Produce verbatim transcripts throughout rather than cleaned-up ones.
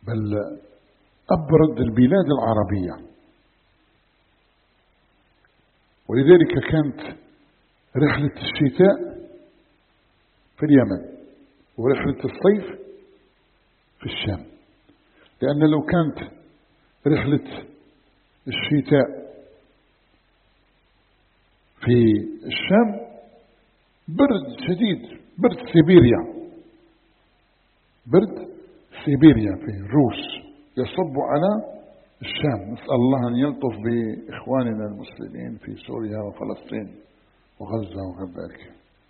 بل أبرد البلاد العربية. ولذلك كانت رحلة الشتاء في اليمن ورحلة الصيف في الشام، لأن لو كانت رحلة الشتاء في الشام برد شديد، برد سيبيريا، برد سيبيريا في الروس يصب على الشام. نسأل الله أن يلطف بإخواننا المسلمين في سوريا وفلسطين وغزة وغير ذلك.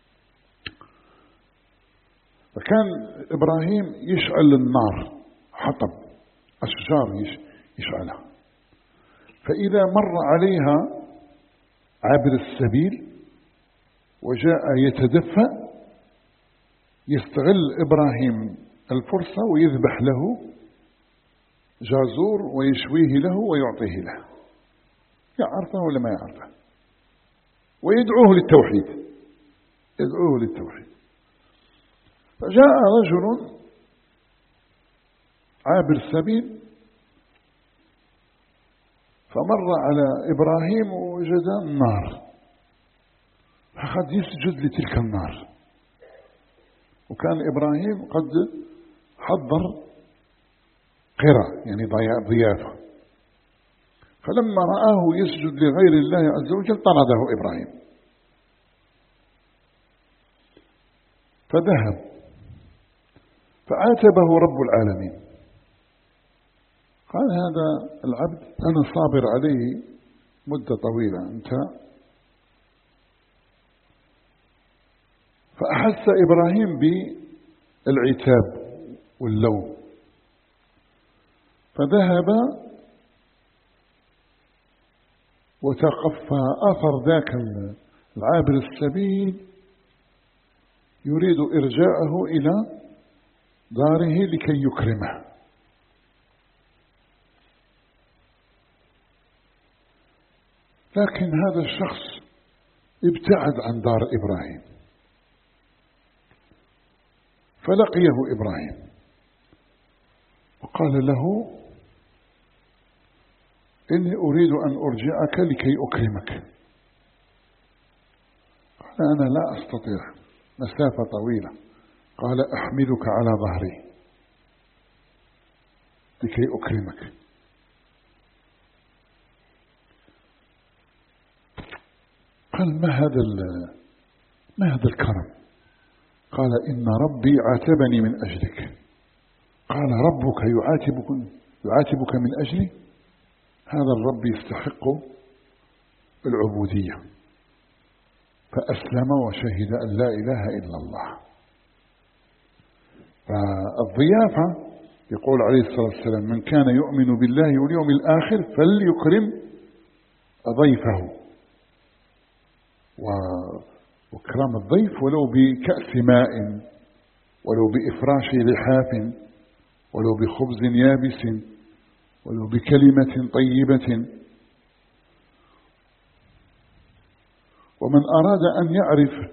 فكان إبراهيم يشعل النار، حطب أشجار يشعلها، فإذا مر عليها عابر السبيل وجاء يتدفأ يستغل إبراهيم الفرصة ويذبح له جازور ويشويه له ويعطيه له، يعرفه ولا ما يعرفه، ويدعوه للتوحيد، يدعوه للتوحيد. فجاء رجل عابر السبيل فمر على إبراهيم ووجد النار، فقد يسجد لتلك النار. وكان إبراهيم قد حضر قرى يعني ضيافة، فلما رآه يسجد لغير الله عز وجل طرده إبراهيم، فذهب فعاتبه رب العالمين، قال هذا العبد أنا صابر عليه مدة طويلة أنت. فأحس إبراهيم بالعتاب واللوم، فذهب وتقفى أثر ذاك العابر السبيل يريد إرجاءه إلى داره لكي يكرمه. لكن هذا الشخص ابتعد عن دار إبراهيم، فلقيه إبراهيم وقال له إني أريد أن أرجعك لكي أكرمك. قال أنا لا أستطيع، مسافة طويلة. قال أحملك على ظهري لكي أكرمك. قال ما هذا ما هذا الكرم؟ قال إن ربي عاتبني من أجلك. قال ربك يعاتبك يعاتبك من أجلي؟ هذا الرب يستحق العبودية. فأسلم وشهد أن لا إله إلا الله. فالضيافة يقول عليه الصلاة والسلام من كان يؤمن بالله واليوم الآخر فليكرم ضيفه، وكرام الضيف ولو بكأس ماء، ولو بإفراش لحاف، ولو بخبز يابس، ولو بكلمة طيبة. ومن أراد أن يعرف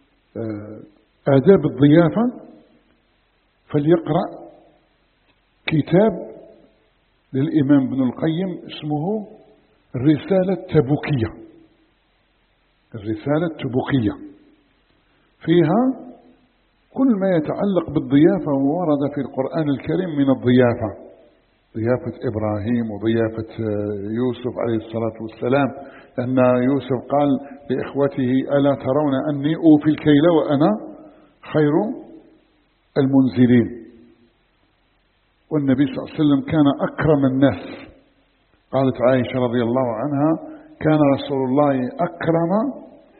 آداب الضيافة فليقرأ كتاب للإمام ابن القيم اسمه الرسالة التبوكية. الرسالة التبوكية فيها كل ما يتعلق بالضيافة، وورد في القرآن الكريم من الضيافة، ضيافة إبراهيم وضيافة يوسف عليه الصلاة والسلام، لأن يوسف قال لإخوته ألا ترون أني أوفي الكيل وأنا خير المنزلين. والنبي صلى الله عليه وسلم كان أكرم الناس. قالت عائشة رضي الله عنها كان رسول الله أكرم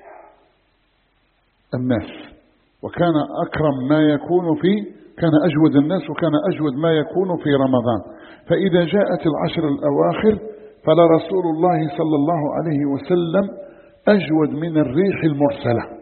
الناس، وكان أكرم ما يكون في كان أجود الناس، وكان أجود ما يكون في رمضان. فإذا جاءت العشر الأواخر فلرسول الله صلى الله عليه وسلم أجود من الريح المرسلة.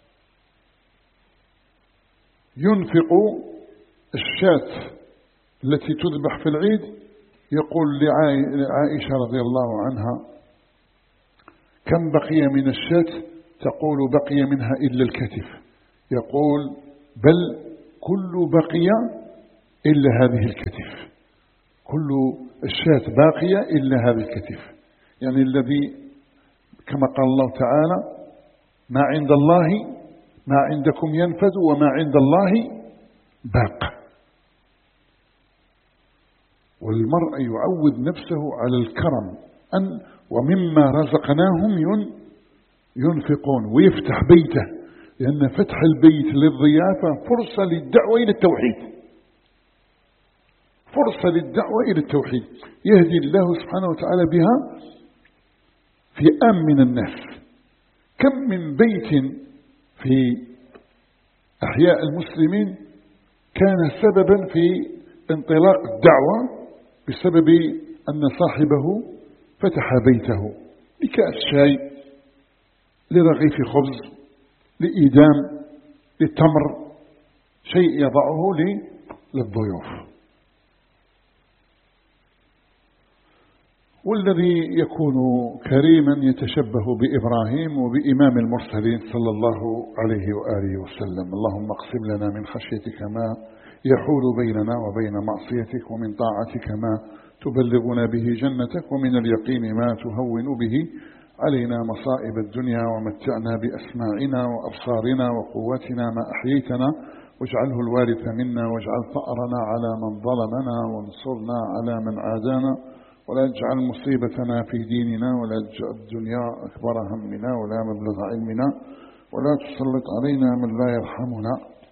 ينفق الشاة التي تذبح في العيد، يقول لعائشة رضي الله عنها كم بقي من الشاة؟ تقول بقي منها إلا الكتف. يقول بل كل بقي إلا هذه الكتف. كل الشاة باقية إلا هذا الكتف، يعني الذي كما قال الله تعالى ما عند الله ما عندكم ينفد وما عند الله باق. والمرء يعود نفسه على الكرم أن ومما رزقناهم ينفقون، ويفتح بيته، لأن فتح البيت للضيافة فرصة للدعوة إلى التوحيد، فرصة للدعوة إلى التوحيد يهدي الله سبحانه وتعالى بها فئام من الناس. كم من بيت في أحياء المسلمين كان سببا في انطلاق الدعوة بسبب أن صاحبه فتح بيته لكأس شاي، لرغيف خبز، لإيدام، للتمر، شيء يضعه للضيوف. والذي يكون كريما يتشبه بإبراهيم وبإمام المرسلين صلى الله عليه وآله وسلم. اللهم اقسم لنا من خشيتك ما يحول بيننا وبين معصيتك، ومن طاعتك ما تبلغنا به جنتك، ومن اليقين ما تهون به علينا مصائب الدنيا، ومتعنا بأسماعنا وأبصارنا وقوتنا ما أحييتنا، واجعله الوارث منا، واجعل ثأرنا على من ظلمنا، وانصرنا على من عادانا، ولا تجعل مصيبتنا في ديننا، ولا تجعل الدنيا أكبر همنا ولا مبلغ علمنا، ولا تسلط علينا من لا يرحمنا.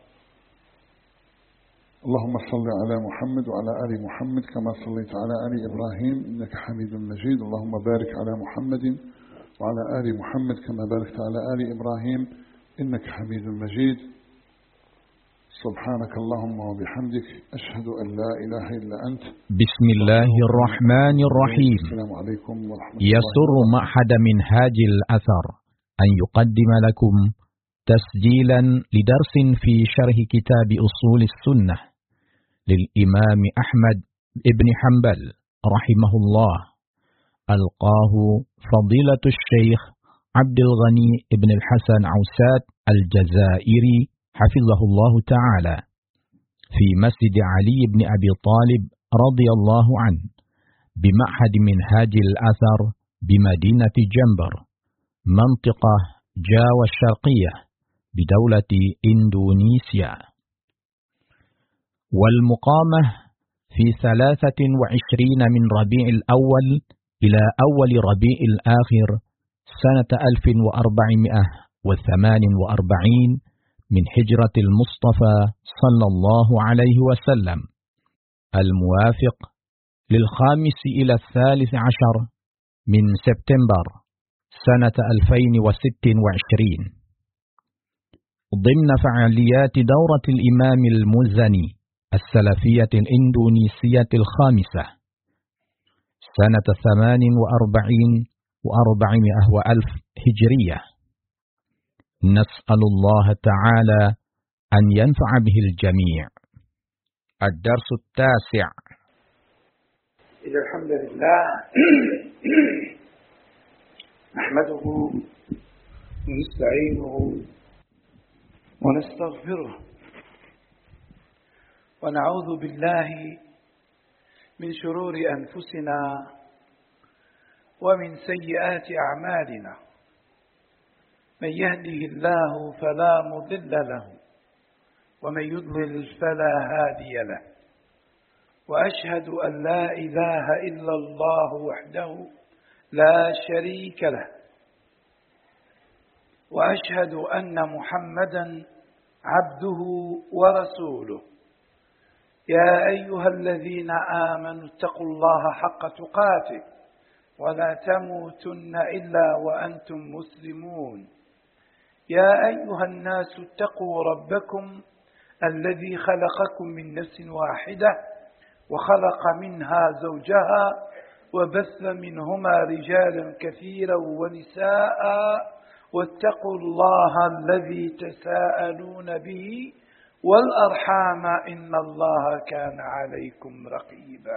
اللهم صل على محمد وعلى آل محمد كما صليت على آل إبراهيم إنك حميد مجيد. اللهم بارك على محمد وعلى آل محمد كما باركت على آل إبراهيم إنك حميد مجيد. سبحانك اللهم وبحمدك أشهد أن لا إله إلا أنت. بسم الله الرحمن الرحيم. السلام عليكم ورحمة الله. يسر معهد منهاج الأثر أن يقدم لكم تسجيلا لدرس في شرح كتاب أصول السنة للإمام أحمد بن حنبل رحمه الله، ألقاه فضيلة الشيخ عبد الغني بن الحسن عوسات الجزائري حفظه الله تعالى في مسجد علي بن أبي طالب رضي الله عنه بمعهد منهاج الأثر بمدينة جنبر منطقة جاوة الشرقية بدولة إندونيسيا. والمقامة في ثلاثة وعشرين من ربيع الأول إلى أول ربيع الآخر سنة ألف وأربعمائة وثمان وأربعين من هجرة المصطفى صلى الله عليه وسلم، الموافق للخامس إلى الثالث عشر من سبتمبر سنة ألفين وست وعشرين، ضمن فعاليات دورة الإمام المزني السلفية الإندونيسية الخامسة سنة ثمان وأربعين وأربعمائة وألف هجرية. نسأل الله تعالى أن ينفع به الجميع. الدرس التاسع. إن الحمد لله نحمده ونستعينه ونستغفره ونعوذ بالله من شرور أنفسنا ومن سيئات أعمالنا، من يهده الله فلا مضل له ومن يضلل فلا هادي له، وأشهد أن لا إله إلا الله وحده لا شريك له، وأشهد أن محمدا عبده ورسوله. يا أيها الذين آمنوا اتقوا الله حق تقاته ولا تموتن إلا وأنتم مسلمون. يا أيها الناس اتقوا ربكم الذي خلقكم من نفس واحدة وخلق منها زوجها وبث منهما رجالا كثيرا ونساء، واتقوا الله الذي تساءلون به والأرحام إن الله كان عليكم رقيبا.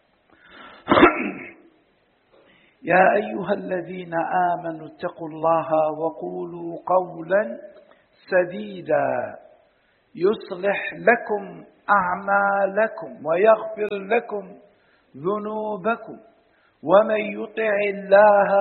يا أيها الذين آمنوا اتقوا الله وقولوا قولا سديدا يصلح لكم أعمالكم ويغفر لكم ذنوبكم ومن يطع الله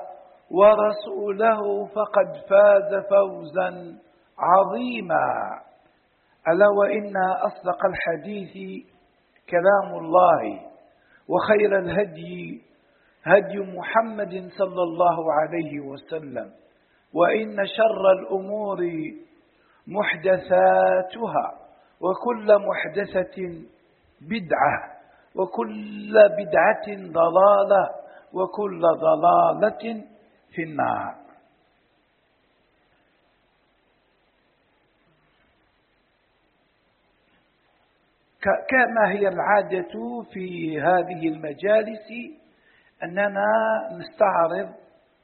ورسوله فقد فاز فوزا عظيما. ألا وإن أصدق الحديث كلام الله وخير الهدي هدي محمد صلى الله عليه وسلم وإن شر الأمور محدثاتها وكل محدثة بدعة وكل بدعة ضلالة وكل ضلالة في النار. كما هي العادة في هذه المجالس أننا نستعرض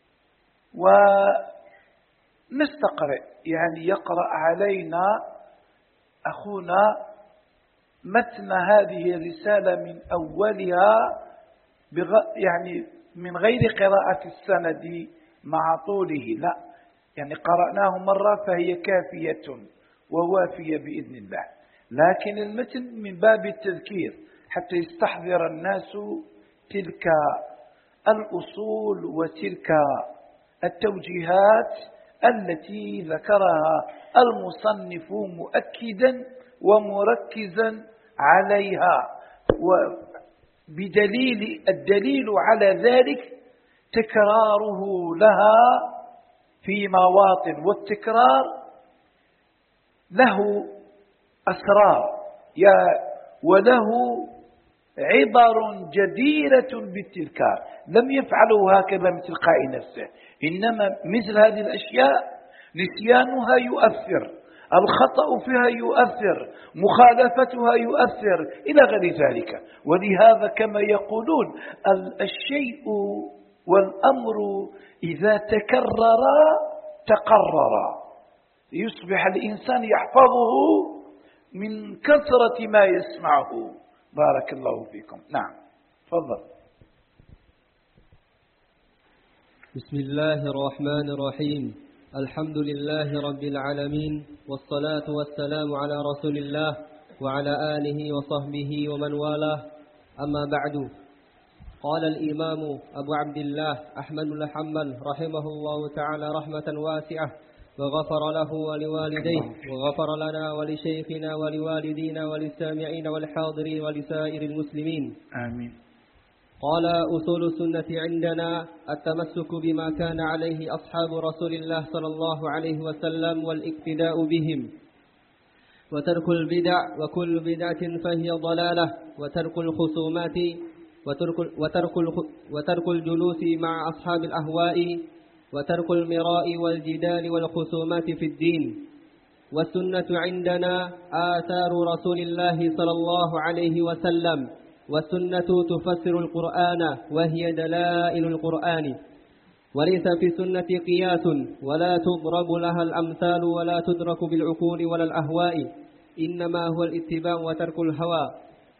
ونستقرئ، يعني يقرأ علينا أخونا متن هذه الرسالة من أولها يعني من غير قراءة السند مع طوله، لا، يعني قرأناه مرة فهي كافية ووافية بإذن الله، لكن المتن من باب التذكير حتى يستحضر الناس تلك الأصول وتلك التوجيهات التي ذكرها المصنف مؤكدا ومركزا عليها، وبدليل الدليل على ذلك تكراره لها في مواطن، والتكرار له أسرار وله عبر جديرة بالتذكار، لم يفعلوا هكذا من تلقاء نفسه، إنما مثل هذه الأشياء نسيانها يؤثر، الخطأ فيها يؤثر، مخالفتها يؤثر إلى غير ذلك. ولهذا كما يقولون الشيء والأمر إذا تكرر تقرر، يصبح الإنسان يحفظه من كثرة ما يسمعه. بارك الله فيكم. نعم تفضل. بسم الله الرحمن الرحيم. الحمد لله رب العالمين، والصلاة والسلام على رسول الله وعلى آله وصحبه ومن والاه، أما بعد. قال الإمام أبو عبد الله أحمد بن حنبل رحمه الله تعالى رحمة واسعة، وغفر له ولوالديه، وغفر لنا ولشيخنا ولوالدينا وللسامعين والحاضرين ولسائر المسلمين، آمين. قال: أصول السنة عندنا التمسك بما كان عليه أصحاب رسول الله صلى الله عليه وسلم والاقتداء بهم، وترك البدع، وكل بدعة فهي ضلالة، وترك الخصومات، وترك, وترك, وترك الجلوس مع أصحاب الأهواء، وترك المراء والجدال والخصومات في الدين. والسنة عندنا آثار رسول الله صلى الله عليه وسلم، والسنة تفسر القرآن وهي دلائل القرآن، وليس في السنة قياس ولا تضرب لها الأمثال ولا تدرك بالعقول ولا الأهواء، إنما هو الاتباع وترك الهوى.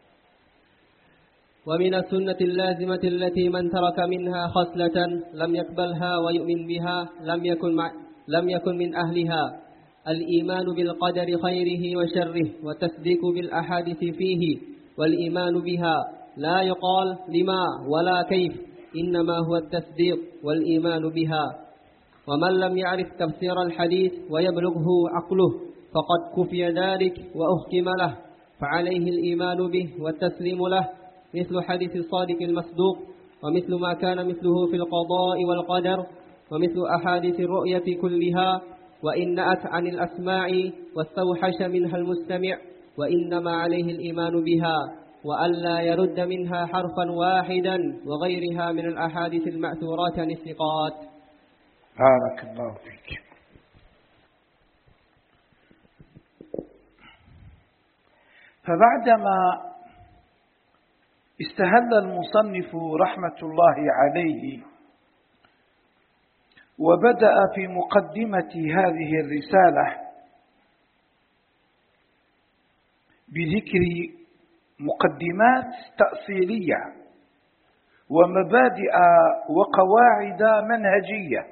ومن السنة اللازمة التي من ترك منها خصلة لم يقبلها ويؤمن بها لم يكن, مع لم يكن من أهلها: الإيمان بالقدر خيره وشره، والتصديق بالأحاديث فيه، والإيمان بها لا يقال لما ولا كيف، إنما هو التصديق والإيمان بها. ومن لم يعرف تفسير الحديث ويبلغه عقله فقد كفي ذلك وأحكم له، فعليه الإيمان به والتسليم له، مثل حديث الصادق المصدوق، ومثل ما كان مثله في القضاء والقدر، ومثل أحاديث الرؤية كلها، وإن أتى عن الأسماع واستوحش منها المستمع، وإنما عليه الإيمان بها، وألا يرد منها حرفا واحدا، وغيرها من الأحاديث المأثورات عن الثقات. بارك الله فيك. فبعدما استهل المصنف رحمة الله عليه وبدأ في مقدمة هذه الرسالة بذكر مقدمات تأصيلية ومبادئ وقواعد منهجية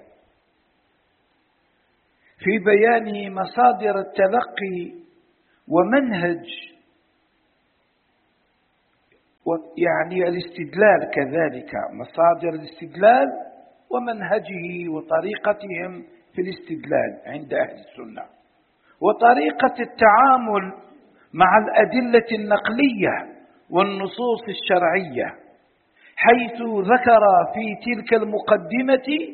في بيان مصادر التلقي ومنهج يعني الاستدلال كذلك، مصادر الاستدلال ومنهجه وطريقتهم في الاستدلال عند أهل السنة، وطريقة التعامل مع الأدلة النقلية والنصوص الشرعية، حيث ذكر في تلك المقدمة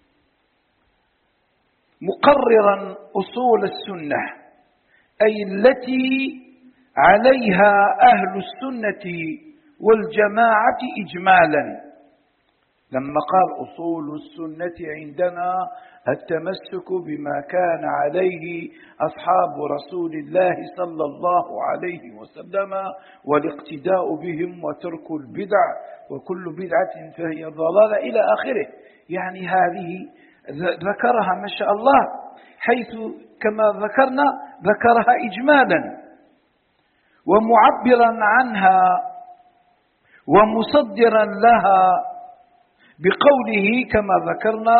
مقررا أصول السنة، أي التي عليها أهل السنة والجماعة إجمالا، لما قال أصول السنة عندنا التمسك بما كان عليه أصحاب رسول الله صلى الله عليه وسلم والاقتداء بهم وترك البدع وكل بدعة فهي ضلالة إلى آخره. يعني هذه ذكرها ما شاء الله، حيث كما ذكرنا ذكرها إجمالا ومعبرا عنها ومصدرا لها بقوله كما ذكرنا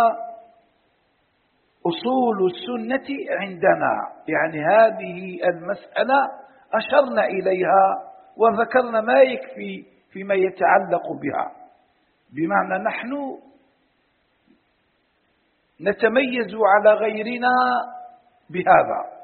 أصول السنة عندنا، يعني هذه المسألة أشرنا إليها وذكرنا ما يكفي فيما يتعلق بها، بمعنى نحن نتميز على غيرنا بهذا.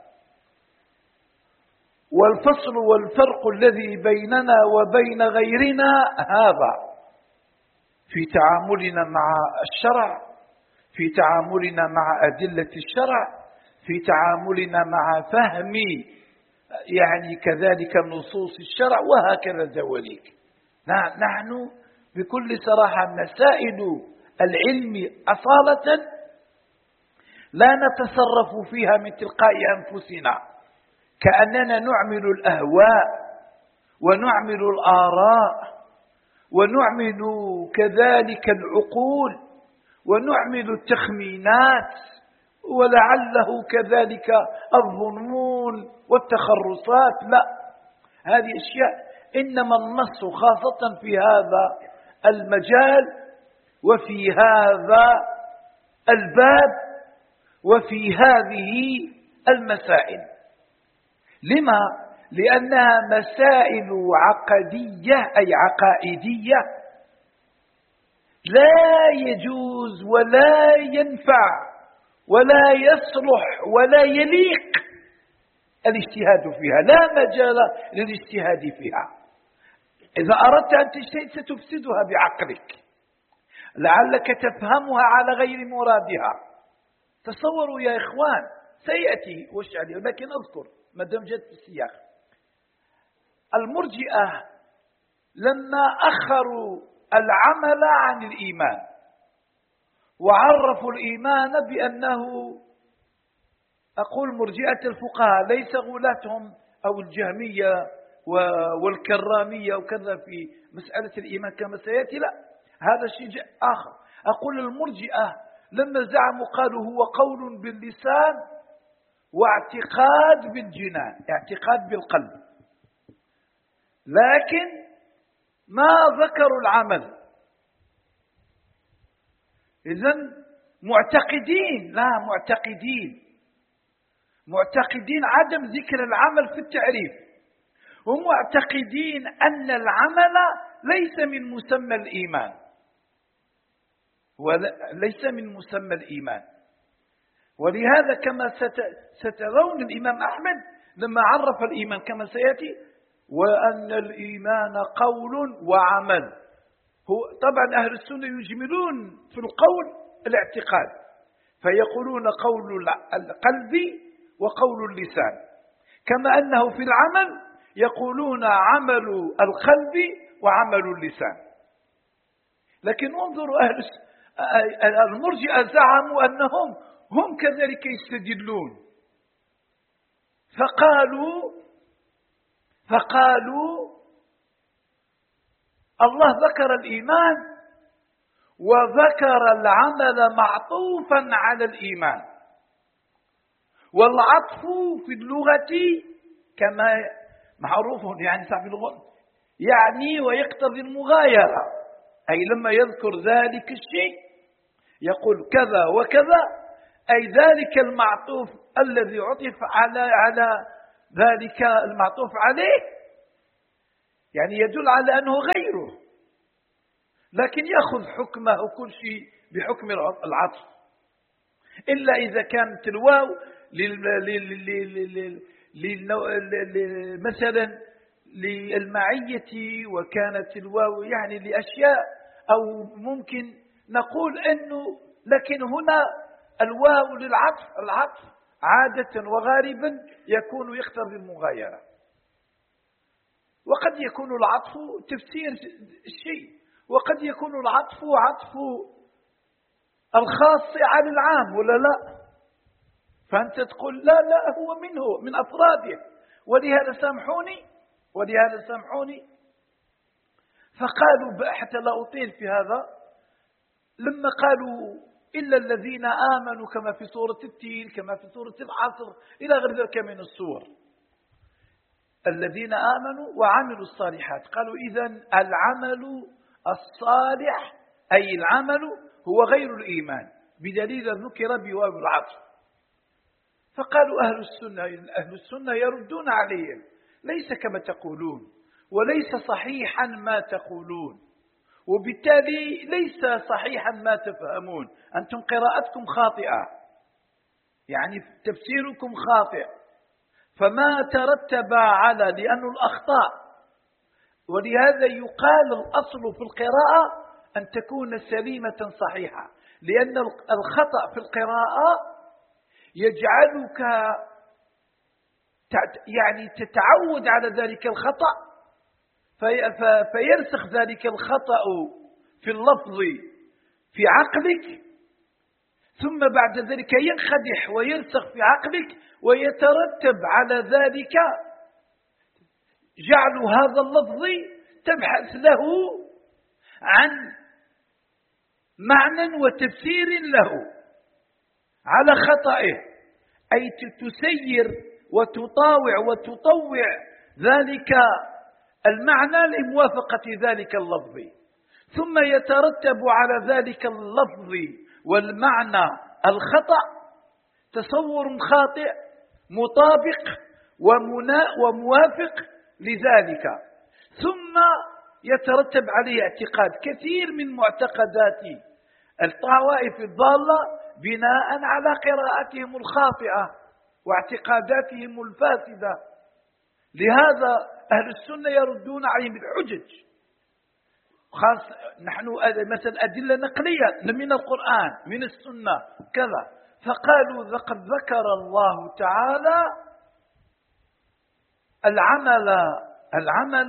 والفصل والفرق الذي بيننا وبين غيرنا هذا في تعاملنا مع الشرع، في تعاملنا مع أدلة الشرع، في تعاملنا مع فهم يعني كذلك نصوص الشرع وهكذا ذلك. نحن بكل صراحة مسائل العلم أصالة لا نتصرف فيها من تلقاء أنفسنا، كأننا نعمل الأهواء ونعمل الآراء ونعمل كذلك العقول ونعمل التخمينات ولعله كذلك الظنون والتخرصات. لا، هذه أشياء إنما النص خاصة في هذا المجال وفي هذا الباب وفي هذه المسائل. لما؟ لأنها مسائل عقدية أي عقائدية، لا يجوز ولا ينفع ولا يصلح ولا يليق الاجتهاد فيها، لا مجال للاجتهاد فيها. إذا أردت أن تجتهد ستفسدها بعقلك، لعلك تفهمها على غير مرادها. تصوروا يا إخوان، سيأتي وش عليه، لكن أذكر ما دام جت في السياق. المرجئة لما أخروا العمل عن الإيمان وعرفوا الإيمان بأنه، أقول مرجئة الفقهاء ليس غلاتهم أو الجهمية والكرامية وكذا في مسألة الإيمان كما سيأتي، لا، هذا شيء آخر. أقول المرجئة لما زعموا قالوا هو قول باللسان واعتقاد بالجنان، اعتقاد بالقلب، لكن ما ذكروا العمل. إذن معتقدين، لا معتقدين معتقدين عدم ذكر العمل في التعريف، ومعتقدين أن العمل ليس من مسمى الإيمان، وليس من مسمى الإيمان. ولهذا كما سترون الإمام أحمد لما عرف الإيمان كما سيأتي، وأن الإيمان قول وعمل. هو طبعا أهل السنة يجملون في القول الاعتقاد، فيقولون قول القلب وقول اللسان، كما أنه في العمل يقولون عمل القلب وعمل اللسان. لكن انظروا أهل المرجئة زعموا أنهم هم كذلك يستدلون، فقالوا فقالوا الله ذكر الإيمان وذكر العمل معطوفا على الإيمان، والعطف في اللغة كما معروف يعني في اللغة يعني ويقتضي المغايرة، أي لما يذكر ذلك الشيء يقول كذا وكذا، أي ذلك المعطوف الذي عطف على على ذلك المعطوف عليه يعني يدل على أنه غيره، لكن يأخذ حكمه كل شيء بحكم العطف، إلا إذا كانت الواو مثلا للمعية، وكانت الواو يعني لأشياء، أو ممكن نقول أنه لكن هنا الواو للعطف. العطف عادة وغالبا يكون يقتضي المغايرة، وقد يكون العطف تفسير الشيء، وقد يكون العطف عطف الخاص على العام ولا لا، فأنت تقول لا لا هو منه من أفراده. ولهذا سامحوني ولهذا سامحوني فقالوا حتى لا أطيل في هذا، لما قالوا إلا الذين آمنوا كما في سورة التين كما في سورة العصر إلى غير ذلك من السور، الذين آمنوا وعملوا الصالحات، قالوا إذن العمل الصالح أي العمل هو غير الإيمان، بدليل ذكر بواو العطف. فقالوا أهل السنة أهل السنة يردون عليهم ليس كما تقولون، وليس صحيحا ما تقولون، وبالتالي ليس صحيحا ما تفهمون، أنتم قراءتكم خاطئة، يعني تفسيركم خاطئ، فما ترتب على لأن الأخطاء. ولهذا يقال الأصل في القراءة أن تكون سليمة صحيحة، لأن الخطأ في القراءة يجعلك يعني تتعود على ذلك الخطأ، فيرسخ ذلك الخطأ في اللفظ في عقلك، ثم بعد ذلك ينخدح ويرسخ في عقلك، ويترتب على ذلك جعل هذا اللفظ تبحث له عن معنى وتفسير له على خطئه، أي تسير وتطاوع وتطوع ذلك المعنى لموافقة ذلك اللفظ، ثم يترتب على ذلك اللفظ والمعنى الخطأ تصور خاطئ مطابق وموافق لذلك، ثم يترتب عليه اعتقاد كثير من معتقدات الطوائف الضالة بناء على قراءتهم الخاطئة واعتقاداتهم الفاسدة. لهذا أهل السنة يردون عليهم بالحجج، خاص نحن مثلا أدلة نقلية من القرآن من السنة كذا، فقالوا لقد ذكر الله تعالى العمل العمل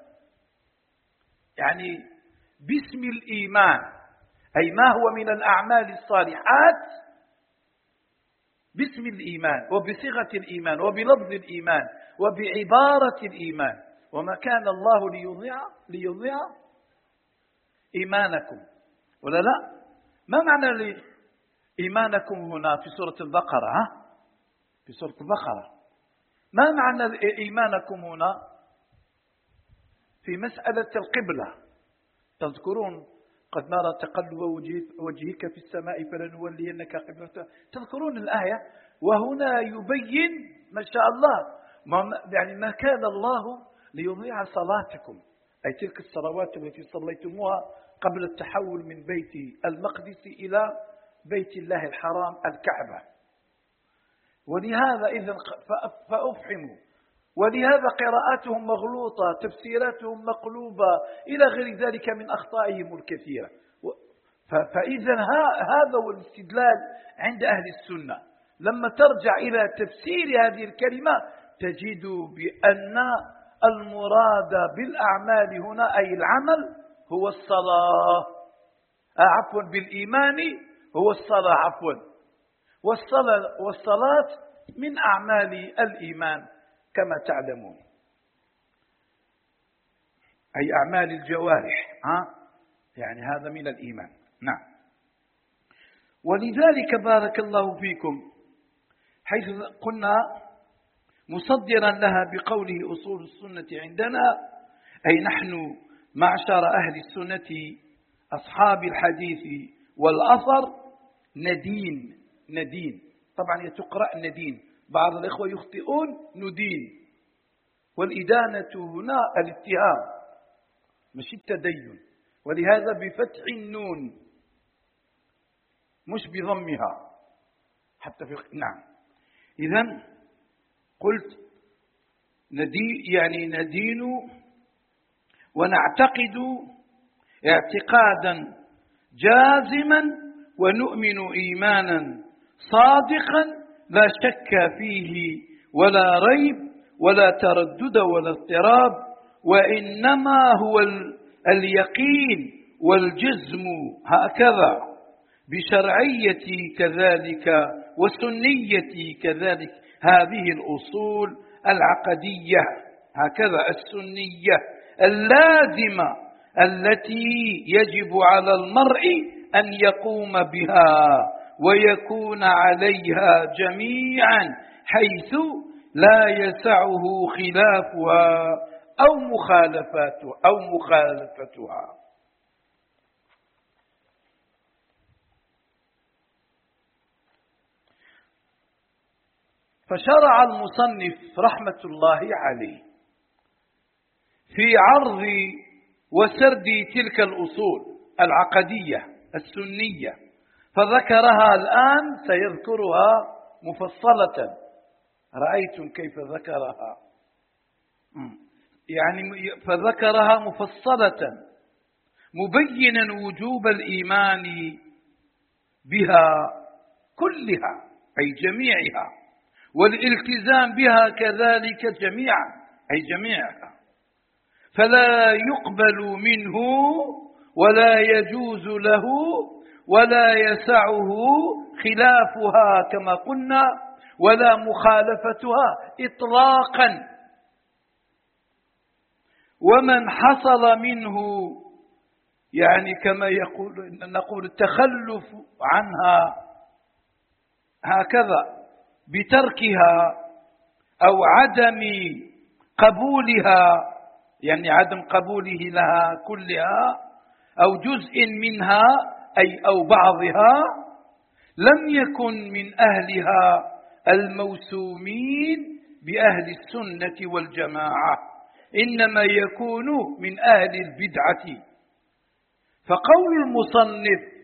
يعني باسم الإيمان، أي ما هو من الأعمال الصالحات باسم الإيمان وبصيغة الإيمان وبلفظ الإيمان وبعبارة الإيمان، وما كان الله ليضيع ليضيع إيمانكم ولا لا. ما معنى إيمانكم هنا في سورة البقرة؟ ها؟ في سورة البقرة ما معنى إيمانكم هنا في مسألة القبلة؟ تذكرون قد نرى تقلب وجهك في السماء فلنولينك قبلة، تذكرون الآية، وهنا يبين ما شاء الله ما يعني ما كان الله ليضيع صلاتكم، أي تلك الصلوات التي صليتموها قبل التحول من بيت المقدس إلى بيت الله الحرام الكعبة. ولهذا إذن فأفحموا، ولهذا قراءاتهم مغلوطة، تفسيراتهم مقلوبة إلى غير ذلك من أخطائهم الكثيرة. فإذا هذا هو الاستدلال عند أهل السنة، لما ترجع إلى تفسير هذه الكلمة تجد بأن المراد بالأعمال هنا أي العمل هو الصلاة، عفوا بالإيمان هو الصلاة عفوا والصلاة, والصلاة من أعمال الإيمان كما تعلمون، أي أعمال الجوارح، ها؟ يعني هذا من الإيمان. نعم. ولذلك بارك الله فيكم حيث قلنا مصدرا لها بقوله أصول السنة عندنا، أي نحن معشر أهل السنة أصحاب الحديث والأثر ندين ندين طبعا يتقرأ ندين، بعض الإخوة يخطئون ندين، والإدانة هنا الاتهام مش التدين، ولهذا بفتح النون مش بضمها حتى في نعم. إذن قلت ندي يعني ندين ونعتقد اعتقادا جازما ونؤمن إيمانا صادقا لا شك فيه ولا ريب ولا تردد ولا اضطراب، وإنما هو اليقين والجزم هكذا بشرعية كذلك وسنية كذلك هذه الأصول العقدية هكذا السنية اللازمة التي يجب على المرء أن يقوم بها ويكون عليها جميعا حيث لا يسعه خلافها أو مخالفاتها أو مخالفتها. فشرع المصنف رحمة الله عليه في عرض وسرد تلك الأصول العقدية السنية، فذكرها الآن سيذكرها مفصلة. رأيتم كيف ذكرها؟ يعني فذكرها مفصلة مبينا وجوب الإيمان بها كلها أي جميعها، والالتزام بها كذلك جميعا أي جميعها، فلا يقبل منه ولا يجوز له ولا يسعه خلافها كما قلنا ولا مخالفتها إطلاقا. ومن حصل منه يعني كما يقول نقول التخلف عنها هكذا بتركها أو عدم قبولها، يعني عدم قبوله لها كلها أو جزء منها أي أو بعضها، لم يكن من أهلها الموسومين بأهل السنة والجماعة، إنما يكون من أهل البدعة. فقول المصنف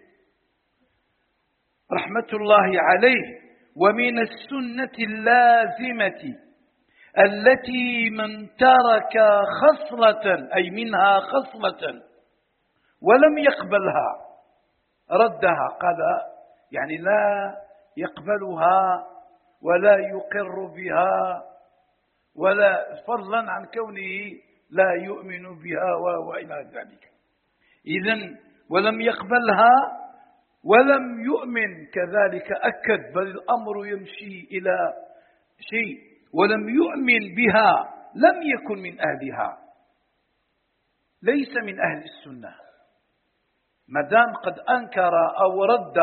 رحمة الله عليه ومن السنة اللازمة التي من ترك خصلة أي منها خصلة ولم يقبلها ردها، قال يعني لا يقبلها ولا يقر بها ولا فضلا عن كونه لا يؤمن بها وإلى ذلك. إذن ولم يقبلها ولم يؤمن كذلك أكد، بل الأمر يمشي إلى شيء ولم يؤمن بها لم يكن من أهلها، ليس من أهل السنة مدام قد أنكر أو رد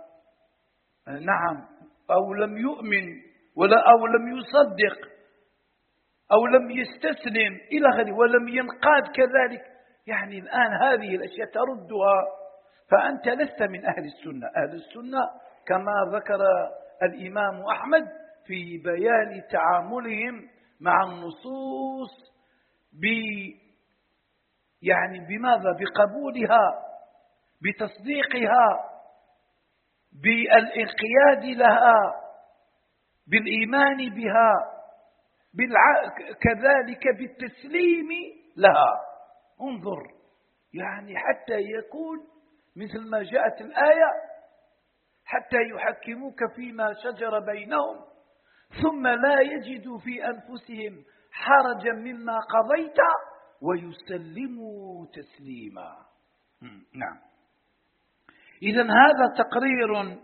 نعم أو لم يؤمن ولا أو لم يصدق أو لم يستسلم إلى غيره ولم ينقاد كذلك، يعني الآن هذه الأشياء تردها، فأنت لست من أهل السنة. أهل السنة كما ذكر الإمام أحمد في بيان تعاملهم مع النصوص ب يعني بماذا؟ بقبولها، بتصديقها، بالانقياد لها، بالإيمان بها، بالع... كذلك بالتسليم لها. انظر يعني حتى يكون مثل ما جاءت الآية حتى يحكموك فيما شجر بينهم ثم لا يجدوا في أنفسهم حرجا مما قضيت ويسلموا تسليما. نعم. إذن هذا تقرير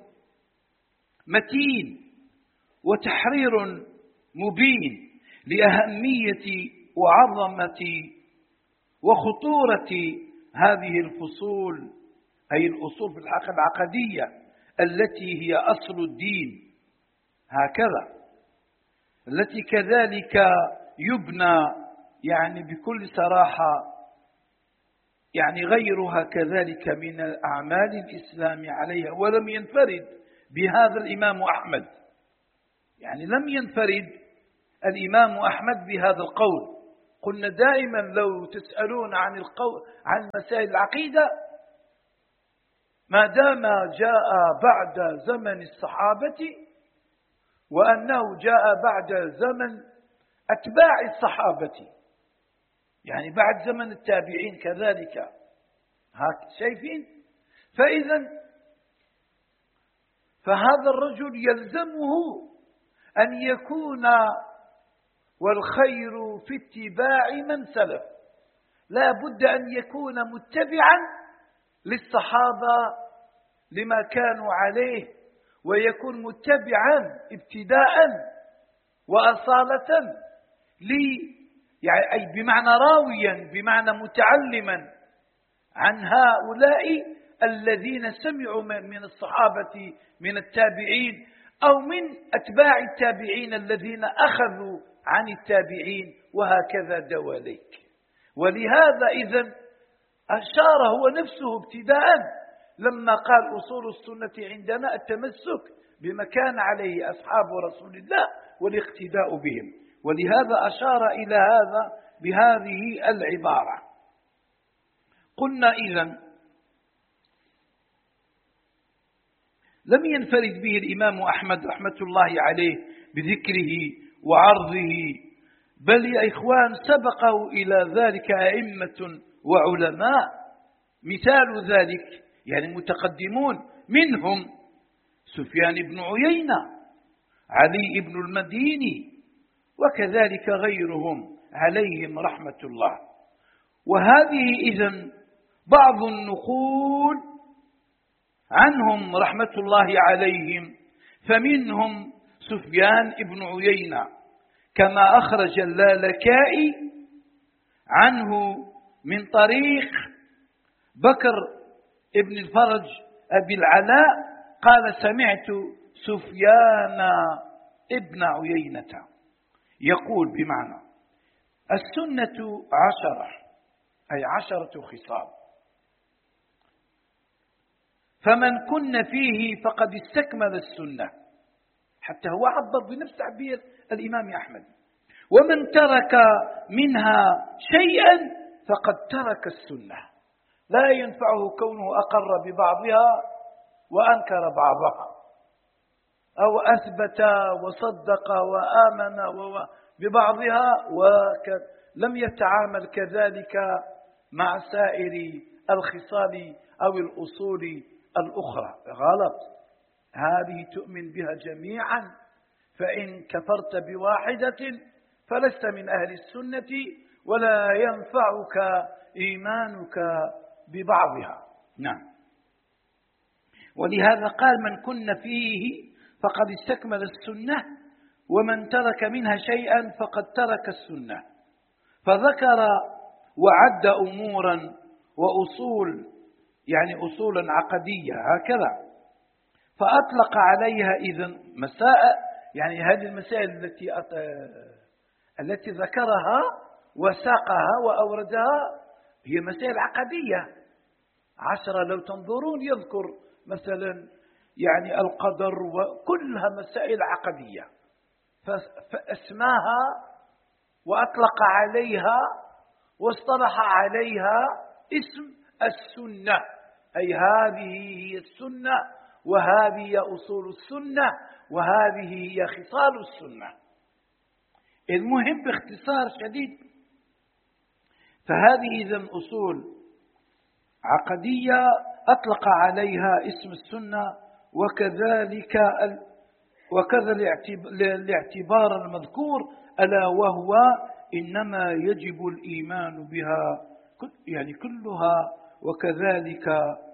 متين وتحرير مبين لأهمية وعظمة وخطورة هذه الفصول، أي الأصول في الحقيقة العقدية التي هي أصل الدين هكذا، التي كذلك يبنى يعني بكل صراحة يعني غيرها كذلك من أعمال الإسلام عليها. ولم ينفرد بهذا الإمام أحمد، يعني لم ينفرد الإمام أحمد بهذا القول، قلنا دائما لو تسألون عن القول عن مسائل العقيدة ما دام جاء بعد زمن الصحابة وأنه جاء بعد زمن أتباع الصحابة، يعني بعد زمن التابعين كذلك، هاك شايفين؟ فإذا فهذا الرجل يلزمه أن يكون والخير في اتباع من سلف، لا بد أن يكون متبعا للصحابة لما كانوا عليه، ويكون متبعا ابتداء وأصالة لي، يعني أي بمعنى راويا، بمعنى متعلما عن هؤلاء الذين سمعوا من الصحابة من التابعين أو من أتباع التابعين الذين أخذوا عن التابعين، وهكذا دواليك. ولهذا إذن أشار هو نفسه ابتداء لما قال أصول السنة عندنا التمسك بما كان عليه أصحاب رسول الله والاقتداء بهم، ولهذا أشار إلى هذا بهذه العبارة. قلنا إذن لم ينفرد به الإمام أحمد رحمة الله عليه بذكره وعرضه، بل يا إخوان سبقه إلى ذلك أئمة وعلماء، مثال ذلك يعني متقدمون منهم سفيان بن عيينة، علي بن المديني، وكذلك غيرهم عليهم رحمة الله. وهذه إذن بعض النقول عنهم رحمة الله عليهم، فمنهم سفيان بن عيينة كما أخرج اللالكائي عنه من طريق بكر ابن الفرج أبي العلاء قال سمعت سفيان ابن عيينة يقول بمعنى السنة عشرة، أي عشرة خصال، فمن كن فيه فقد استكمل السنة، حتى هو عبر بنفس تعبير الإمام أحمد، ومن ترك منها شيئا فقد ترك السنة، لا ينفعه كونه أقر ببعضها وأنكر بعضها، أو أثبت وصدق وآمن ببعضها ولم يتعامل كذلك مع سائر الخصال أو الأصول الأخرى. غلط، هذه تؤمن بها جميعا، فإن كفرت بواحدة فلست من أهل السنة ولا ينفعك إيمانك ببعضها. نعم. ولهذا قال من كن فيه فقد استكمل السنة، ومن ترك منها شيئا فقد ترك السنة، فذكر وعد أمورا وأصول، يعني أصولا عقدية هكذا، فأطلق عليها إذن مسائل، يعني هذه المسائل التي التي ذكرها وساقها وأوردها هي مسائل عقدية عشرة، لو تنظرون يذكر مثلا يعني القدر وكلها مسائل عقدية، فأسماها وأطلق عليها واصطلح عليها اسم السنة، أي هذه هي السنة، وهذه هي أصول السنة، وهذه هي خصال السنة. المهم باختصار شديد، فهذه إذن أصول عقدية أطلق عليها اسم السنة، وكذلك وكذا الاعتبار المذكور، ألا وهو إنما يجب الإيمان بها يعني كلها، وكذلك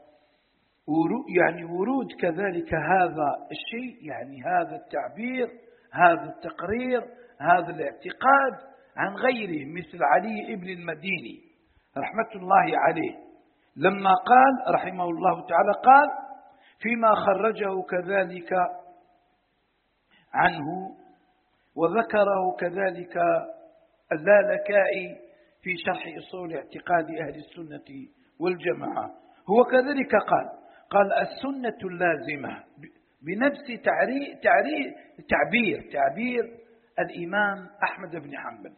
يعني ورود كذلك هذا الشيء، يعني هذا التعبير، هذا التقرير، هذا الاعتقاد عن غيره، مثل علي ابن المديني رحمة الله عليه لما قال رحمه الله تعالى، قال فيما خرجه كذلك عنه وذكره كذلك اللالكائي في شرح أصول اعتقاد أهل السنة والجماعة، هو كذلك قال قال السنة اللازمة بنفس تعري تعري تعبير تعبير الإمام أحمد بن حنبل،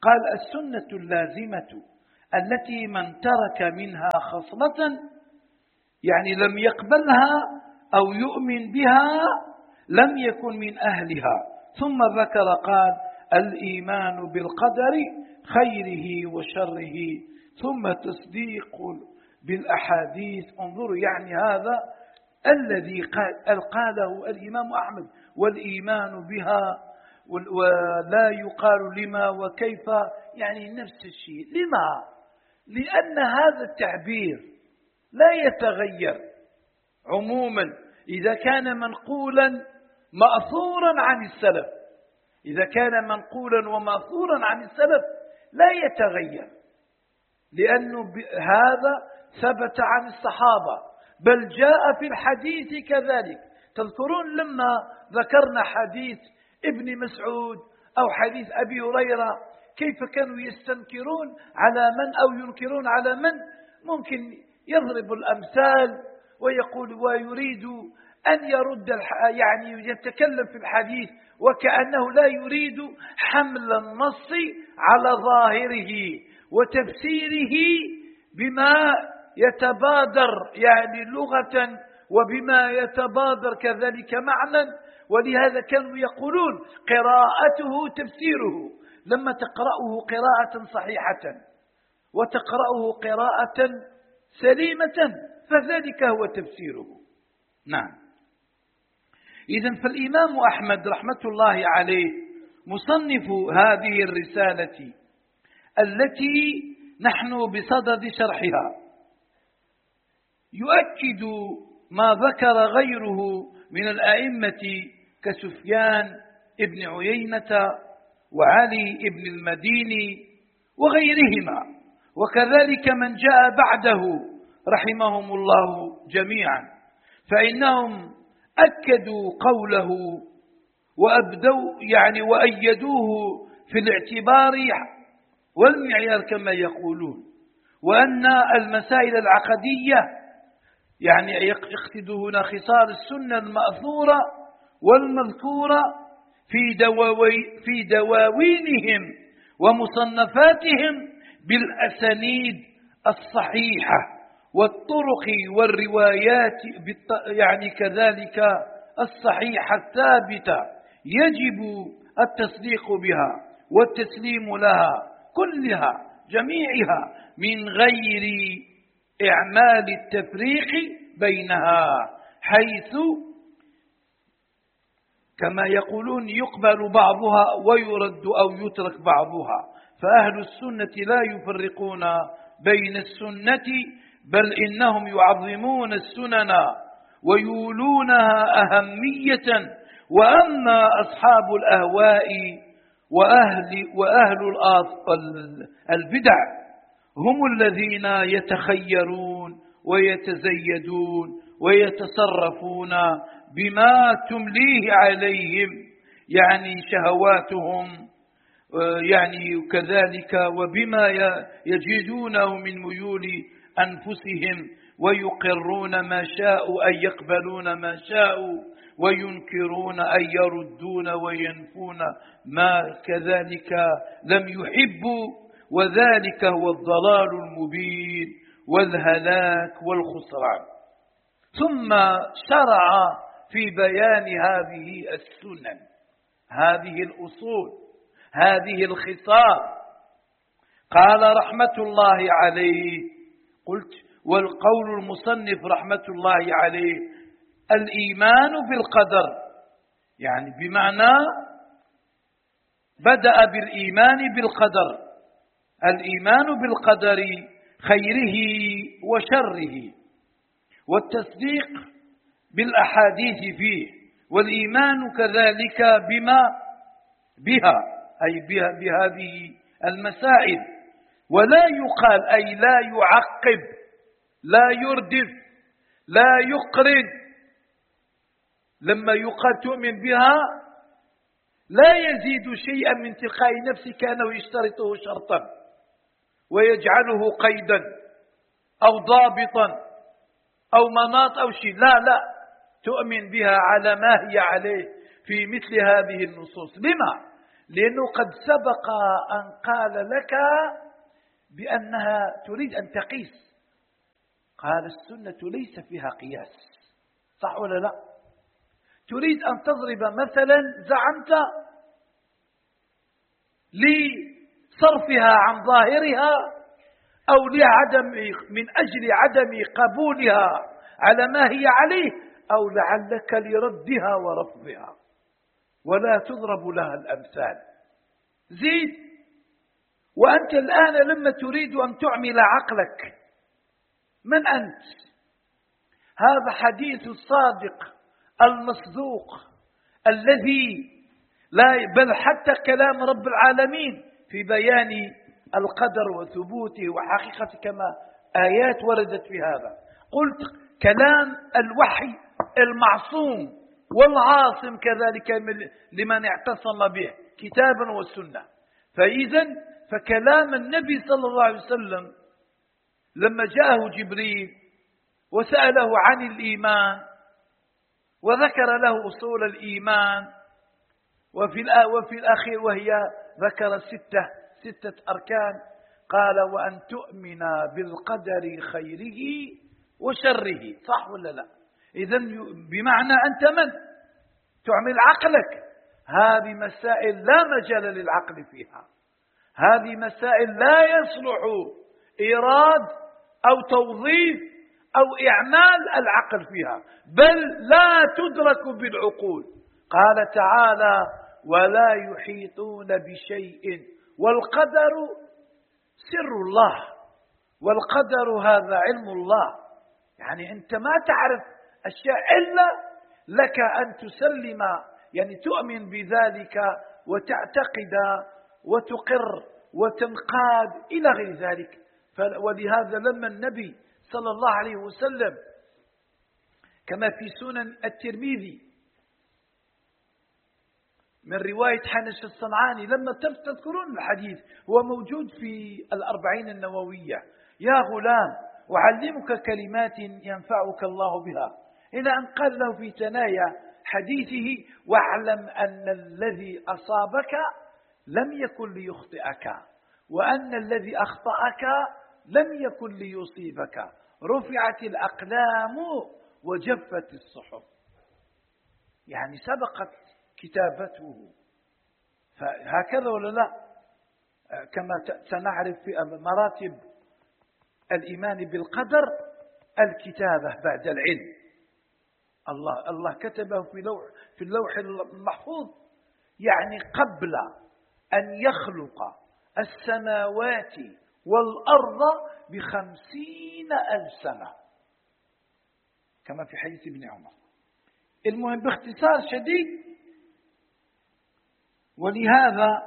قال السنة اللازمة التي من ترك منها خصلة يعني لم يقبلها أو يؤمن بها لم يكن من أهلها. ثم ذكر قال الإيمان بالقدر خيره وشره ثم تصديق بالأحاديث. انظروا يعني هذا الذي قال قاله الإمام أحمد، والإيمان بها ولا يقال لما وكيف، يعني نفس الشيء. لما؟ لأن هذا التعبير لا يتغير عموما إذا كان منقولا مأثورا عن السلف. إذا كان منقولا ومأثورا عن السلف لا يتغير، لأنه هذا ثبت عن الصحابة، بل جاء في الحديث كذلك. تذكرون لما ذكرنا حديث ابن مسعود أو حديث أبي هريرة كيف كانوا يستنكرون على من أو ينكرون على من؟ ممكن يضرب الأمثال ويقول ويريد أن يرد يعني يتكلم في الحديث وكأنه لا يريد حمل النص على ظاهره وتفسيره بما يتبادر يعني لغة وبما يتبادر كذلك معنى. ولهذا كانوا يقولون قراءته تفسيره، لما تقرأه قراءة صحيحة وتقرأه قراءة سليمة فذلك هو تفسيره. نعم. إذن فالإمام أحمد رحمة الله عليه مصنف هذه الرسالة التي نحن بصدد شرحها يؤكد ما ذكر غيره من الأئمة كسفيان ابن عيينة وعلي ابن المديني وغيرهما، وكذلك من جاء بعده رحمهم الله جميعا، فإنهم أكدوا قوله وأبدوا يعني وأيدوه في الاعتبار والمعيار كما يقولون، وأن المسائل العقدية يعني يقصدوا هنا خصال السنة المأثورة والمذكورة في دواوي في دواوينهم ومصنفاتهم بالأسانيد الصحيحة والطرق والروايات يعني كذلك الصحيحة الثابتة يجب التصديق بها والتسليم لها كلها جميعها من غير إعمال التفريق بينها، حيث كما يقولون يقبل بعضها ويرد أو يترك بعضها. فأهل السنة لا يفرقون بين السنة، بل إنهم يعظمون السنن ويولونها أهمية. وأما أصحاب الأهواء وأهل, وأهل البدع هم الذين يتخيرون ويتزيدون ويتصرفون بما تمليه عليهم يعني شهواتهم يعني كذلك، وبما يجدونه من ميول أنفسهم، ويقرون ما شاءوا أي يقبلون ما شاءوا، وينكرون أي يردون وينفون ما كذلك لم يحبوا، وذلك هو الضلال المبين والهلاك والخسران. ثم شرع في بيان هذه السنن، هذه الأصول، هذه الخصال. قال رحمة الله عليه، قلت والقول المصنف رحمة الله عليه الإيمان بالقدر، يعني بمعنى بدأ بالإيمان بالقدر، الإيمان بالقدر خيره وشره، والتصديق بالأحاديث فيه، والإيمان كذلك بما بها أي بها بهذه المسائل. ولا يقال أي لا يعقب، لا يردف، لا يقرن. لما يقال تؤمن بها لا يزيد شيئا من تلقاء نفسه كأنه يشترطه شرطا ويجعله قيدا أو ضابطا أو مناط أو شيء، لا لا، تؤمن بها على ما هي عليه في مثل هذه النصوص. لما؟ لأنه قد سبق أن قال لك بأنها تريد أن تقيس. قال السنة ليس فيها قياس، صح ولا لا؟ تريد أن تضرب مثلا، زعمت لصرفها عن ظاهرها أو لعدم من أجل عدم قبولها على ما هي عليه، أو لعلك لردها ورفضها، ولا تضرب لها الأمثال. زيد. وأنت الآن لما تريد أن تعمل عقلك، من أنت؟ هذا حديث الصادق المصدوق الذي لا بل حتى كلام رب العالمين في بيان القدر وثبوته وحقيقته، كما آيات وردت في هذا. قلت كلام الوحي المعصوم والعاصم كذلك لمن اعتصم به كتابا والسنة. فإذا فكلام النبي صلى الله عليه وسلم لما جاءه جبريل وسأله عن الإيمان وذكر له أصول الإيمان، وفي وفي الأخير وهي ذكر ستة ستة أركان، قال وأن تؤمن بالقدر خيره وشره، صح ولا لا؟ إذن بمعنى أنت من تعمل عقلك. هذه مسائل لا مجال للعقل فيها، هذه مسائل لا يصلح إيراد أو توظيف أو إعمال العقل فيها، بل لا تدرك بالعقول. قال تعالى ولا يحيطون بشيء، والقدر سر الله، والقدر هذا علم الله. يعني أنت ما تعرف أشياء إلا لك أن تسلم، يعني تؤمن بذلك وتعتقد وتقر وتنقاد إلى غير ذلك. ولهذا لما النبي صلى الله عليه وسلم كما في سنن الترمذي من رواية حنش الصنعاني، لما تذكرون الحديث هو موجود في الأربعين النووية: يا غلام أعلمك كلمات ينفعك الله بها، إلى أن قال له في ثنايا حديثه: واعلم أن الذي أصابك لم يكن ليخطئك، وأن الذي أخطأك لم يكن ليصيبك، رفعت الأقلام وجفت الصحف. يعني سبقت كتابته. فهكذا ولا لا؟ كما سنعرف في مراتب الإيمان بالقدر الكتابة بعد العلم. الله الله كتبه في لوح في اللوح المحفوظ، يعني قبل أن يخلق السماوات والأرض بخمسين ألف سنة، كما في حديث ابن عمر. المهم باختصار شديد، ولهذا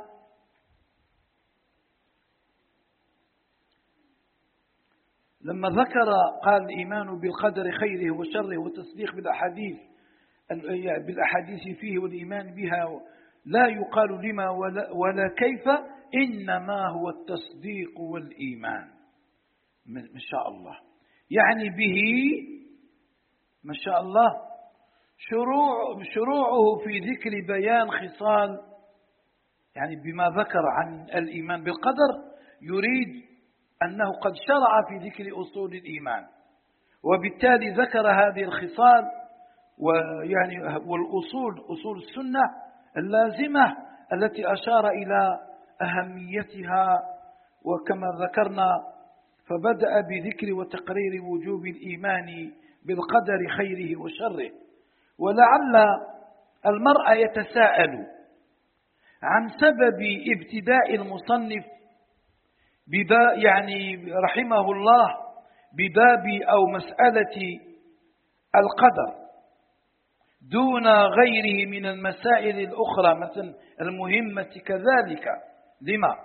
لما ذكر قال الإيمان بالقدر خيره وشره والتصديق بالأحاديث بالأحاديث فيه والإيمان بها لا يقال لما ولا, ولا كيف، إنما هو التصديق والإيمان. ما شاء الله، يعني به ما شاء الله شروع شروعه في ذكر بيان خصال، يعني بما ذكر عن الإيمان بالقدر يريد أنه قد شرع في ذكر أصول الإيمان، وبالتالي ذكر هذه الخصال ويعني والأصول أصول السنة اللازمة التي أشار إلى أهميتها. وكما ذكرنا فبدأ بذكر وتقرير وجوب الإيمان بالقدر خيره وشره. ولعل المرء يتساءل عن سبب ابتداء المصنف بباب، يعني رحمه الله، بباب أو مسألة القدر دون غيره من المسائل الأخرى مثل المهمة كذلك. لما؟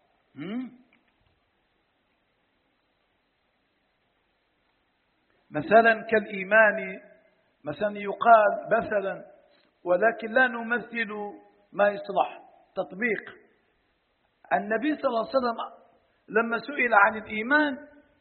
مثلا كالإيمان، مثلا يقال مثلا، ولكن لا نمثل ما يصلح تطبيق. النبي صلى الله عليه وسلم لما سئل عن الإيمان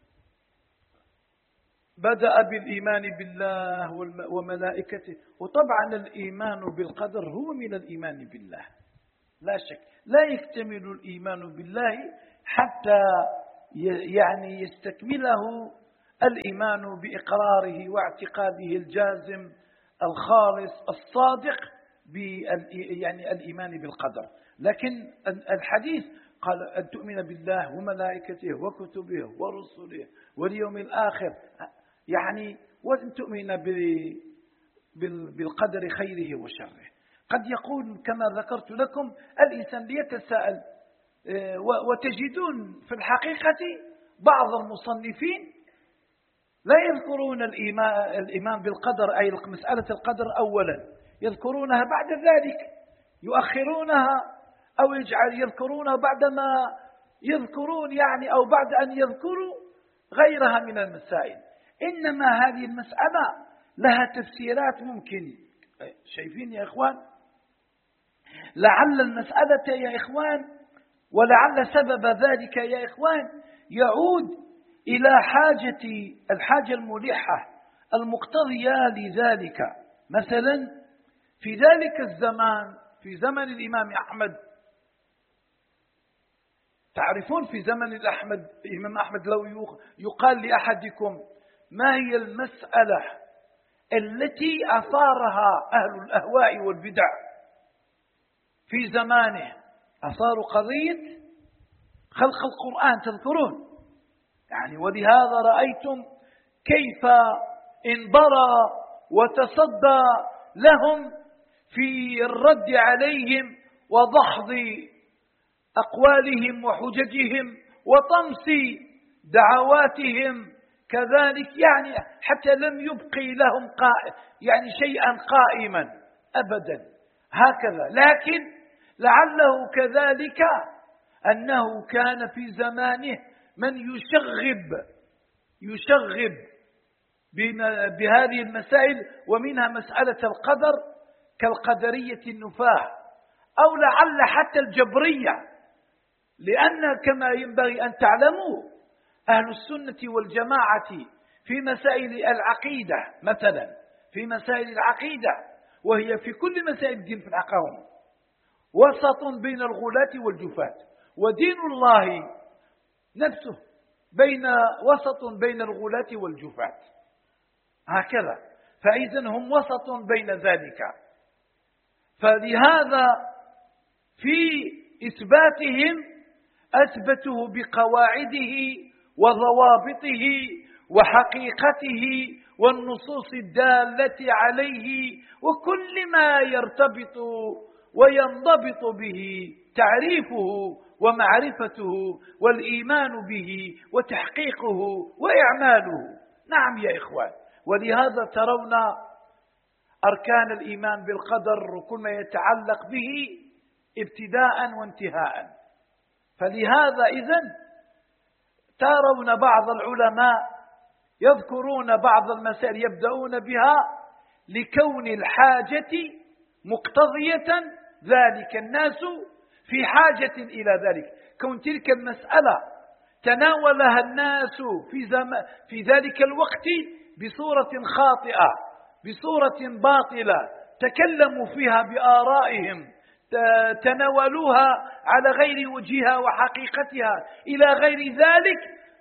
بدأ بالإيمان بالله وملائكته، وطبعا الإيمان بالقدر هو من الإيمان بالله، لا شك لا يكتمل الإيمان بالله حتى يعني يستكمله الإيمان بإقراره واعتقاده الجازم الخالص الصادق يعني الإيمان بالقدر. لكن الحديث قال أن تؤمن بالله وملائكته وكتبه ورسله واليوم الآخر، يعني وأن تؤمن بالقدر خيره وشره. قد يقول كما ذكرت لكم الإنسان ليتساءل، وتجدون في الحقيقة بعض المصنفين لا يذكرون الإيمان, الإيمان بالقدر أي مسألة القدر أولا، يذكرونها بعد ذلك، يؤخرونها أو يجعل يذكرونها بعدما يذكرون يعني أو بعد أن يذكروا غيرها من المسائل. إنما هذه المسألة لها تفسيرات ممكن. شايفين يا إخوان؟ لعل المسألة يا إخوان ولعل سبب ذلك يا إخوان يعود إلى حاجة الحاجة الملحة المقتضية لذلك. مثلا في ذلك الزمان، في زمن الإمام أحمد، تعرفون في زمن الأحمد الإمام أحمد لو يقال لأحدكم ما هي المسألة التي أثارها أهل الأهواء والبدع في زمانه، أثاروا قضية خلق القرآن، تذكرون يعني، ولهذا رأيتم كيف انبرى وتصدى لهم في الرد عليهم وضحض أقوالهم وحججهم وطمس دعواتهم كذلك، يعني حتى لم يبقي لهم قائم يعني شيئا قائما أبدا هكذا. لكن لعله كذلك أنه كان في زمانه من يشغب يشغب بهذه المسائل، ومنها مسألة القدر كالقدرية النفاة، أو لعل حتى الجبرية، لأن كما ينبغي أن تعلموا أهل السنة والجماعة في مسائل العقيدة، مثلا في مسائل العقيدة وهي في كل مسائل الدين في الحقهم وسط بين الغلاة والجفاة، ودين الله نفسه بين وسط بين الغلاة والجفاة هكذا، فإذا هم وسط بين ذلك. فلهذا في إثباتهم أثبته بقواعده وضوابطه وحقيقته والنصوص الدالة عليه وكل ما يرتبط وينضبط به تعريفه ومعرفته والإيمان به وتحقيقه وإعماله. نعم يا إخوان، ولهذا ترون أركان الإيمان بالقدر وكل ما يتعلق به ابتداء وانتهاء. فلهذا إذن ترون بعض العلماء يذكرون بعض المسائل يبدأون بها لكون الحاجة مقتضية ذلك، الناس في حاجة إلى ذلك، كون تلك المسألة تناولها الناس في, زم... في ذلك الوقت بصورة خاطئة بصورة باطلة، تكلموا فيها بآرائهم، تناولوها على غير وجهها وحقيقتها إلى غير ذلك،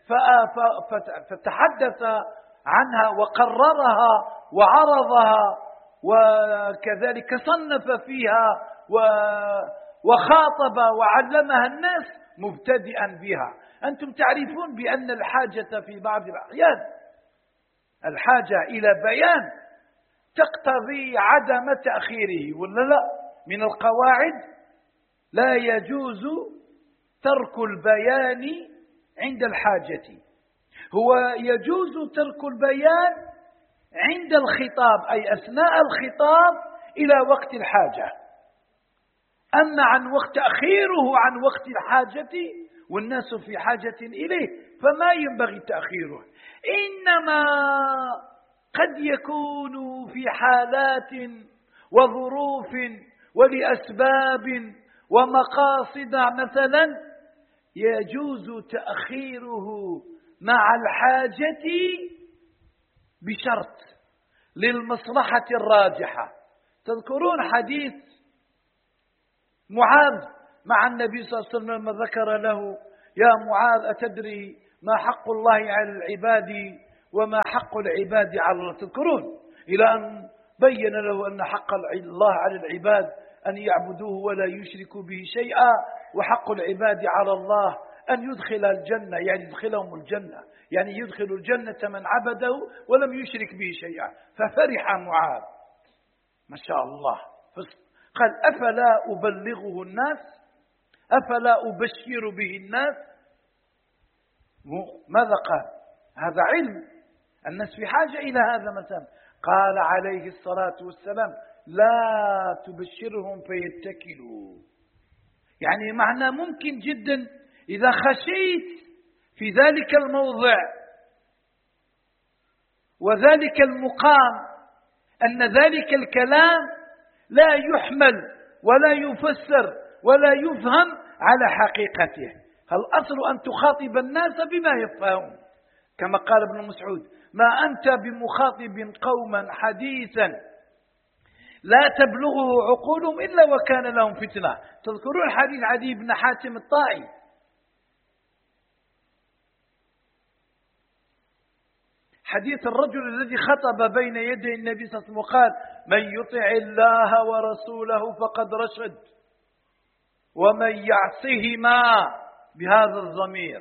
فتحدث عنها وقررها وعرضها وكذلك صنف فيها وخاطب وعلمها الناس مبتدئا بها. أنتم تعرفون بأن الحاجة في بعض الأحيان الحاجة إلى بيان تقتضي عدم تأخيره، ولا لا؟ من القواعد لا يجوز ترك البيان عند الحاجة، هو يجوز ترك البيان عند الخطاب أي أثناء الخطاب إلى وقت الحاجة، أما عن وقت تأخيره عن وقت الحاجة والناس في حاجة إليه فما ينبغي تأخيره، إنما قد يكون في حالات وظروف ولأسباب ومقاصد مثلا يجوز تأخيره مع الحاجة بشرط للمصلحة الراجحة. تذكرون حديث معاذ مع النبي صلى الله عليه وسلم لما ذكر له: يا معاذ أتدري ما حق الله على العباد وما حق العباد على الله؟ تذكرون إلى أن بين له أن حق الله على العباد أن يعبدوه ولا يشركوا به شيئا، وحق العباد على الله أن يدخل الجنة، يعني يدخلهم الجنة، يعني يدخل الجنة من عبده ولم يشرك به شيئا. ففرح معاذ ما شاء الله، قال: أفلا أبلغه الناس؟ أفلا أبشر به الناس؟ ماذا قال؟ هذا علم، الناس في حاجة إلى هذا مثلا. قال عليه الصلاة والسلام: لا تبشرهم فيتكلوا. يعني معنى ممكن جدا إذا خشيت في ذلك الموضع وذلك المقام أن ذلك الكلام لا يحمل ولا يفسر ولا يفهم على حقيقته. الأصل أن تخاطب الناس بما يفهمون، كما قال ابن مسعود: ما أنت بمخاطب قوما حديثا لا تبلغه عقولهم إلا وكان لهم فتنة. تذكرون حديث عدي بن حاتم الطائي، حديث الرجل الذي خطب بين يدي النبي صلى الله عليه وسلم وقال: من يطع الله ورسوله فقد رشد ومن يعصهما، بهذا الضمير،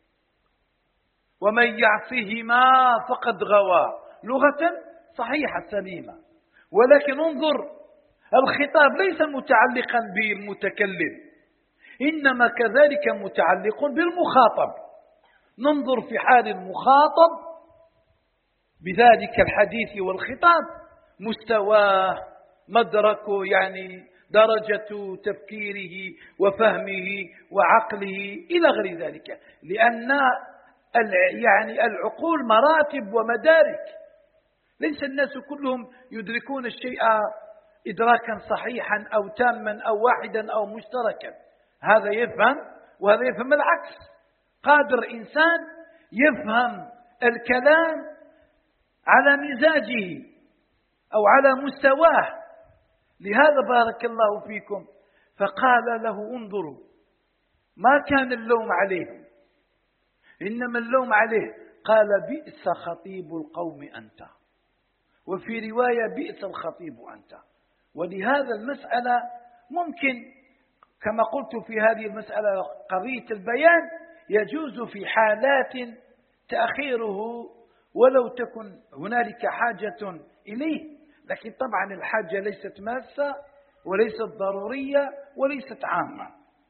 ومن يعصهما فقد غوى. لغة صحيحة سليمة، ولكن انظر الخطاب ليس متعلقا بالمتكلم، إنما كذلك متعلق بالمخاطب. ننظر في حال المخاطب بذلك الحديث والخطاب، مستواه، مدركه، يعني درجة تفكيره وفهمه وعقله إلى غير ذلك، لأن يعني العقول مراتب ومدارك، ليس الناس كلهم يدركون الشيء إدراكا صحيحا أو تاما أو واحدا أو مشتركا. هذا يفهم وهذا يفهم العكس. قادر إنسان يفهم الكلام على مزاجه أو على مستواه. لهذا بارك الله فيكم فقال له: انظروا، ما كان اللوم عليهم، إنما اللوم عليه. قال: بئس خطيب القوم أنت، وفي رواية: بئس الخطيب أنت. ولهذا المسألة ممكن كما قلت في هذه المسألة قضية البيان يجوز في حالات تأخيره ولو تكن هنالك حاجة إليه، لكن طبعا الحاجة ليست ماسة وليست ضرورية وليست عامة.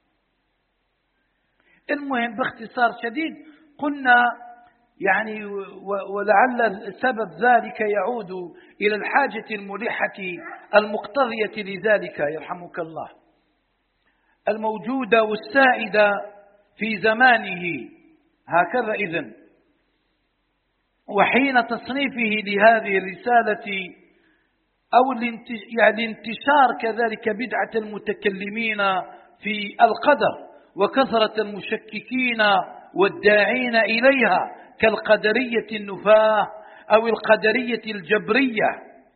المهم باختصار شديد قلنا يعني ولعل سبب ذلك يعود إلى الحاجة الملحة المقتضية لذلك يرحمك الله، الموجودة والسائدة في زمانه. هكذا إذن. وحين تصنيفه لهذه الرسالة أو الانتشار كذلك بدعة المتكلمين في القدر وكثرة المشككين والداعين إليها كالقدرية النفاة أو القدرية الجبرية،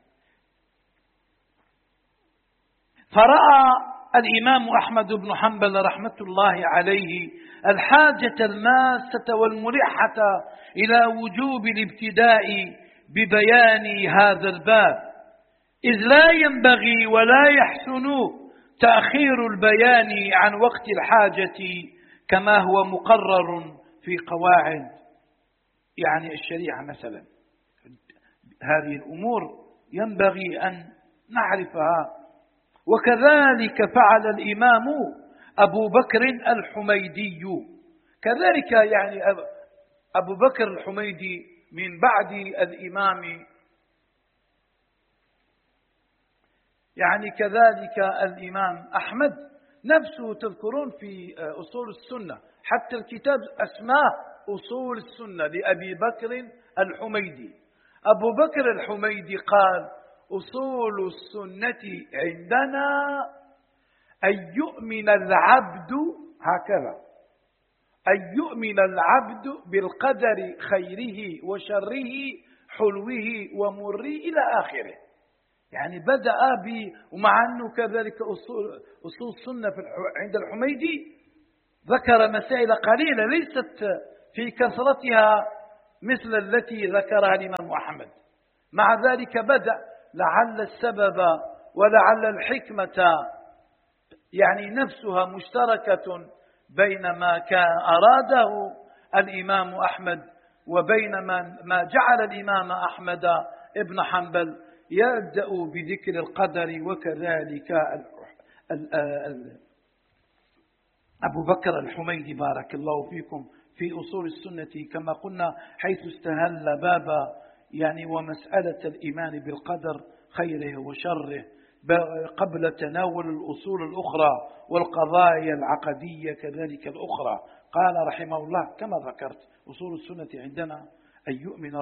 فرأى الإمام أحمد بن حنبل رحمة الله عليه الحاجة الماسة والملحة إلى وجوب الابتداء ببيان هذا الباب، إذ لا ينبغي ولا يحسن تأخير البيان عن وقت الحاجة كما هو مقرر في قواعد يعني الشريعة مثلا. هذه الأمور ينبغي أن نعرفها. وكذلك فعل الإمام أبو بكر الحميدي، كذلك يعني أبو بكر الحميدي من بعد الإمام، يعني كذلك الإمام أحمد نفسه. تذكرون في أصول السنة حتى الكتاب أسماه أصول السنة لأبي بكر الحميدي. أبو بكر الحميدي قال: أصول السنة عندنا أن يؤمن العبد، هكذا، أن يؤمن العبد بالقدر خيره وشره حلوه ومره إلى آخره. يعني بدأ ب ومع أنه كذلك أصول, أصول السنة في عند الحميدي ذكر مسائل قليلة ليست في كثرتها مثل التي ذكرها الإمام أحمد. مع ذلك بدأ لعل السبب ولعل الحكمة يعني نفسها مشتركة بين ما كان أراده الإمام أحمد وبين ما جعل الإمام أحمد ابن حنبل يبدأ بذكر القدر. وكذلك أبو بكر الحميدي بارك الله فيكم في أصول السنة كما قلنا حيث استهل بابا يعني ومسألة الإيمان بالقدر خيره وشره قبل تناول الأصول الأخرى والقضايا العقدية كذلك الأخرى. قال رحمه الله كما ذكرت أصول السنة عندنا أن يؤمن